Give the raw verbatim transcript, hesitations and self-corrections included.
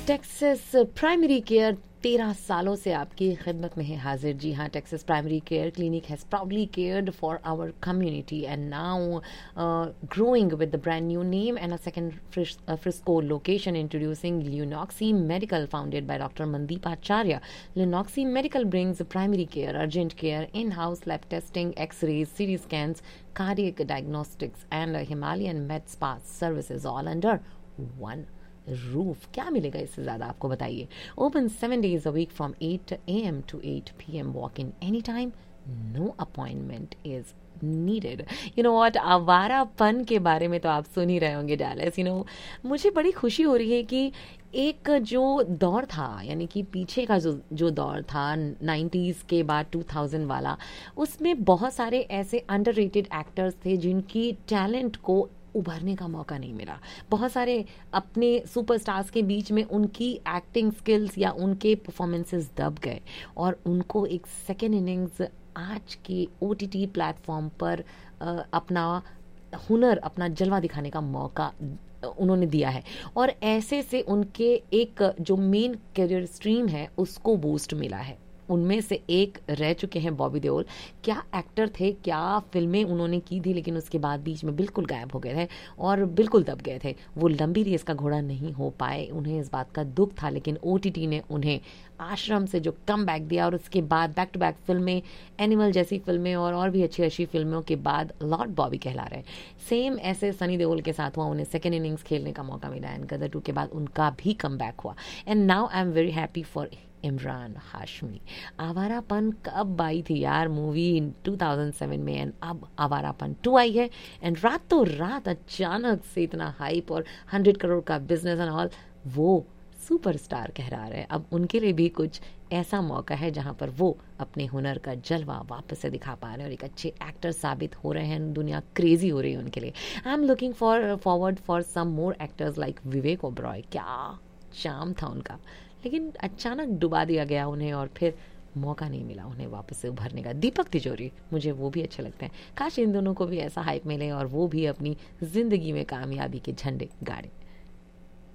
Texas primary care तेरह सालों से आपकी खिदमत में है हाजिर। जी हाँ, Texas primary care clinic has proudly cared for our community and now growing with the brand new name and a second Fris- uh, Frisco location, introducing Lunoxi Medical, founded by Doctor Mandeep Acharya. Lunoxi Medical brings primary care, urgent care, in-house lab testing, x-rays, C T scans, cardiac diagnostics and uh, Himalayan med spa services all under one roof. क्या मिलेगा इससे ज़्यादा, आपको बताइए। Open seven days a week from eight A M to eight P M, walk in any time, no appointment is needed. You know what, Awarapan के बारे में तो आप सुन ही रहे होंगे डैलेस। यू नो मुझे बड़ी खुशी हो रही है कि एक जो दौर था, यानी कि पीछे का जो जो दौर था नाइन्टीज़ के बाद टू थाउज़ेंड वाला, उसमें बहुत सारे ऐसे अंडररेटेड एक्टर्स थे जिनकी टैलेंट को उभरने का मौका नहीं मिला। बहुत सारे अपने सुपरस्टार्स के बीच में उनकी एक्टिंग स्किल्स या उनके परफॉर्मेंसेस दब गए और उनको एक सेकेंड इनिंग्स आज के ओ टी टी प्लेटफॉर्म पर आ, अपना हुनर, अपना जलवा दिखाने का मौका उन्होंने दिया है। और ऐसे से उनके एक जो मेन करियर स्ट्रीम है उसको बूस्ट मिला है। उनमें से एक रह चुके हैं बॉबी देओल। क्या एक्टर थे, क्या फिल्में उन्होंने की थी, लेकिन उसके बाद बीच में बिल्कुल गायब हो गए थे और बिल्कुल दब गए थे। वो लंबी रेस का घोड़ा नहीं हो पाए, उन्हें इस बात का दुख था, लेकिन ओ टी टी ने उन्हें आश्रम से जो कम बैक दिया और उसके बाद बैक टू बैक फिल्में, एनिमल जैसी फिल्में और और भी अच्छी अच्छी फिल्मों के बाद लॉर्ड बॉबी कहला रहे। सेम ऐसे सनी देओल के साथ हुआ, उन्हें सेकेंड इनिंग्स खेलने का मौका मिला एंड गदर टू के बाद उनका भी कम बैक हुआ। And now I am very happy for Imran Hashmi. Awarapan कब आई थी यार मूवी, टू थाउज़ेंड सेवन में, एंड अब आवारापन टू आई है एंड रातों रात अचानक से इतना हाइप और हंड्रेड करोड़ का बिजनेस एंड ऑल, वो सुपरस्टार कहला रहे हैं। अब उनके लिए भी कुछ ऐसा मौका है जहां पर वो अपने हुनर का जलवा वापस से दिखा पा रहे हैं और एक अच्छे एक्टर साबित हो रहे हैं। दुनिया क्रेजी हो रही है उनके लिए। I am looking for forward for some more actors like Vivek Oberoi. क्या चाम था उनका, लेकिन अचानक डुबा दिया गया उन्हें और फिर मौका नहीं मिला उन्हें वापस से उभरने का। दीपक तिजोरी, मुझे वो भी अच्छे लगते हैं। काश इन दोनों को भी ऐसा हाइप मिले और वो भी अपनी जिंदगी में कामयाबी के झंडे गाड़े।